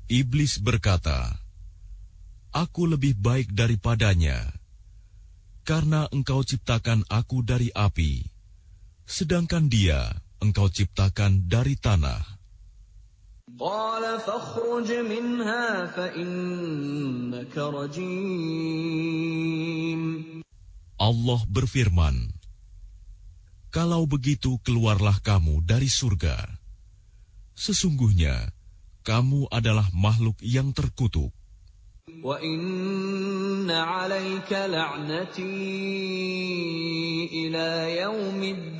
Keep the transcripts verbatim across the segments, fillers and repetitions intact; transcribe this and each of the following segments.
Iblis berkata, "Aku lebih baik daripadanya, karena engkau ciptakan aku dari api, sedangkan dia engkau ciptakan dari tanah." قَالَ فَاخْرُجْ مِنْهَا فَإِنَّكَ رَجِيمٌ. Allah berfirman, "Kalau begitu keluarlah kamu dari surga. Sesungguhnya kamu adalah makhluk yang terkutuk. وَإِنَّ عَلَيْكَ لَعْنَتِي إِلَى يَوْمِ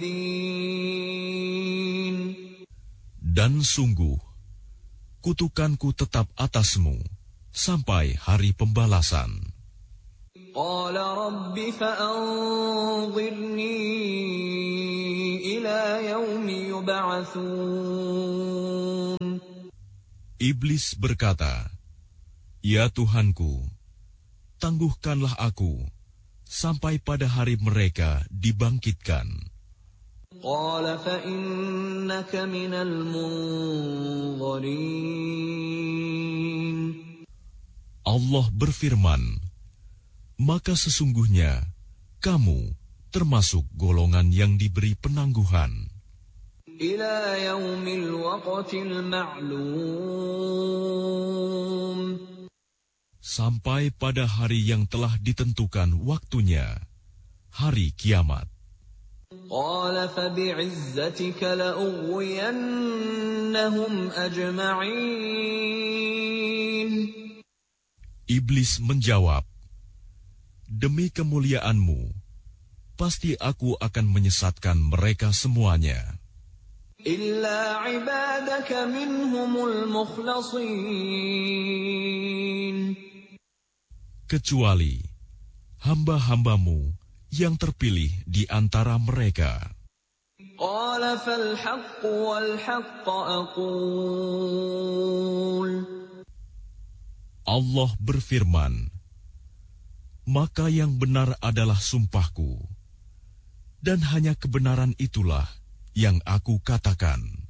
الدِّينِ. Dan sungguh, kutukanku tetap atasmu sampai hari pembalasan." قَالَ رَبِّ فَأَنظِرْنِي إِلَى يَوْمِ يُبْعَثُونَ. Iblis berkata, "Ya Tuhanku, tangguhkanlah aku sampai pada hari mereka dibangkitkan." قَالَ فَإِنَّكَ مِنَ الْمُنظَرِينَ. Allah berfirman, "Maka sesungguhnya kamu termasuk golongan yang diberi penangguhan إِلَى يَوْمِ الْوَقْتِ الْمَعْلُومِ. sampai pada hari yang telah ditentukan waktunya, hari kiamat." قَالَ فَبِعِزَّتِكَ لَأُغْوِيَنَّهُمْ أَجْمَعِينَ. Iblis menjawab, "Demi kemuliaanmu, pasti aku akan menyesatkan mereka semuanya, إِلَّا عِبَادَكَ مِنْهُمُ الْمُخْلَصِينَ. kecuali hamba-hambamu yang terpilih di antara mereka." قَالَ فَالْحَقُّ وَالْحَقَّ أَقُولُ. Allah berfirman, "Maka yang benar adalah sumpahku, dan hanya kebenaran itulah yang aku katakan."